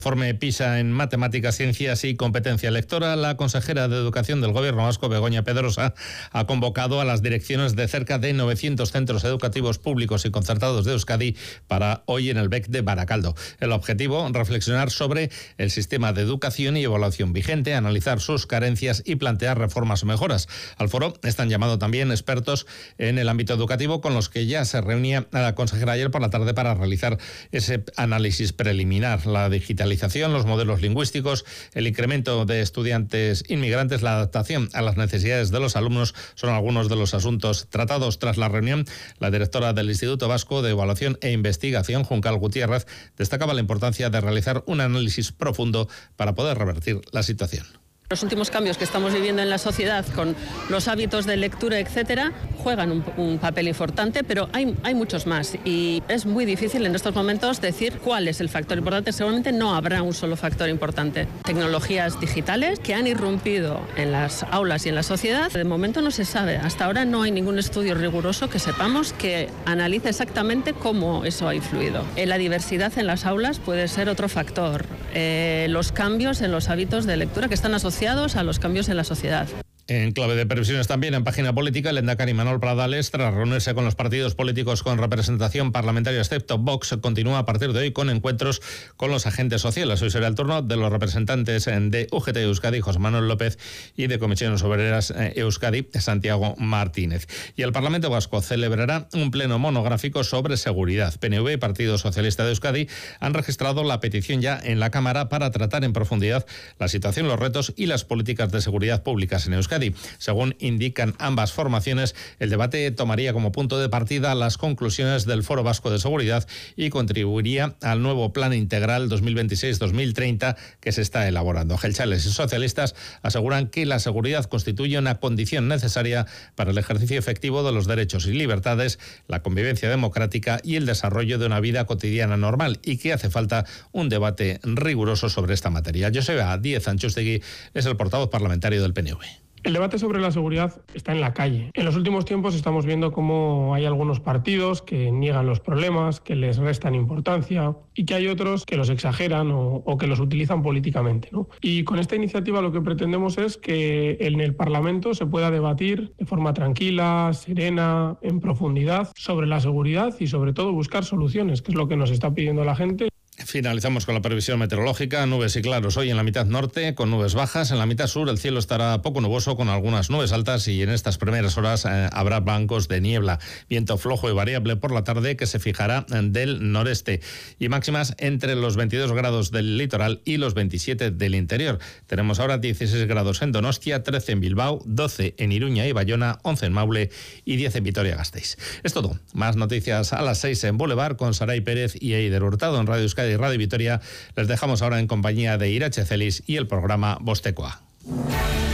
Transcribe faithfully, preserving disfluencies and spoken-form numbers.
Informe PISA en matemáticas, ciencias y competencia lectora. La consejera de Educación del Gobierno vasco, Begoña Pedrosa, ha convocado a las direcciones de cerca de novecientos centros educativos públicos y concertados de Euskadi para hoy en el B E C de Baracaldo. El objetivo, reflexionar sobre el sistema de educación y evaluación vigente, analizar sus carencias y plantear reformas o mejoras. Al foro están llamados también expertos en el ámbito educativo, con los que ya se reunía la consejera ayer por la tarde para realizar ese análisis preliminar. La digitalización, los modelos lingüísticos, el incremento de estudiantes inmigrantes, la adaptación a las necesidades de los alumnos son algunos de los asuntos tratados. Tras la reunión, la directora del Instituto Vasco de Evaluación e Investigación, Juncal Gutiérrez, destacaba la importancia de realizar un análisis profundo para poder revertir la situación. Los últimos cambios que estamos viviendo en la sociedad con los hábitos de lectura, etcétera, juegan un, un papel importante, pero hay, hay muchos más y es muy difícil en estos momentos decir cuál es el factor importante. Seguramente no habrá un solo factor importante. Tecnologías digitales que han irrumpido en las aulas y en la sociedad, de momento no se sabe. Hasta ahora no hay ningún estudio riguroso que sepamos que analice exactamente cómo eso ha influido. Eh, la diversidad en las aulas puede ser otro factor. Eh, los cambios en los hábitos de lectura que están asociados a los cambios en la sociedad. En clave de previsiones también, en página política, el lehendakari Manuel Pradales, tras reunirse con los partidos políticos con representación parlamentaria excepto Vox, continúa a partir de hoy con encuentros con los agentes sociales. Hoy será el turno de los representantes de U G T Euskadi, José Manuel López, y de Comisiones Obreras Euskadi, Santiago Martínez. Y el Parlamento Vasco celebrará un pleno monográfico sobre seguridad. P N V y Partido Socialista de Euskadi han registrado la petición ya en la Cámara para tratar en profundidad la situación, los retos y las políticas de seguridad públicas en Euskadi. Según indican ambas formaciones, el debate tomaría como punto de partida las conclusiones del Foro Vasco de Seguridad y contribuiría al nuevo Plan Integral dos mil veintiséis dos mil treinta que se está elaborando. Gelchales y socialistas aseguran que la seguridad constituye una condición necesaria para el ejercicio efectivo de los derechos y libertades, la convivencia democrática y el desarrollo de una vida cotidiana normal, y que hace falta un debate riguroso sobre esta materia. Joseba Díez Antxustegui es el portavoz parlamentario del P N V. El debate sobre la seguridad está en la calle. En los últimos tiempos estamos viendo cómo hay algunos partidos que niegan los problemas, que les restan importancia, y que hay otros que los exageran o, o que los utilizan políticamente, ¿no? Y con esta iniciativa lo que pretendemos es que en el Parlamento se pueda debatir de forma tranquila, serena, en profundidad, sobre la seguridad y sobre todo buscar soluciones, que es lo que nos está pidiendo la gente. Finalizamos con la previsión meteorológica. Nubes y claros hoy en la mitad norte, con nubes bajas. En la mitad sur el cielo estará poco nuboso, con algunas nubes altas, y en estas primeras horas eh, habrá bancos de niebla. Viento flojo y variable por la tarde, que se fijará del noreste. Y máximas entre los veintidós grados del litoral y los veintisiete del interior. Tenemos ahora dieciséis grados en Donostia, trece en Bilbao, doce en Iruña y Bayona, once en Maule y diez en Vitoria-Gasteiz. Es todo. Más noticias a las seis en Boulevard con Saray Pérez y Eider Hurtado en Radio Euskadi y Radio Vitoria. Les dejamos ahora en compañía de Irache Celis y el programa Bostekoa.